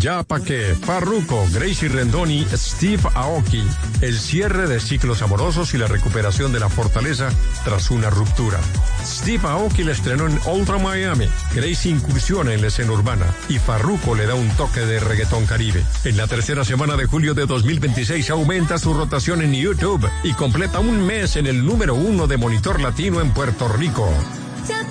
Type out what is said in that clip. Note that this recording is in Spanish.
Ya pa' qué, Farruko, Gracie Rendon y Steve Aoki. El cierre de ciclos amorosos y la recuperación de la fortaleza tras una ruptura. Steve Aoki la estrenó en Ultra Miami. Gracie incursiona en la escena urbana y Farruko le da un toque de reggaetón caribe. En la tercera semana de julio de 2026 aumenta su rotación en YouTube y completa un mes en el número 1 de Monitor Latino en Puerto Rico.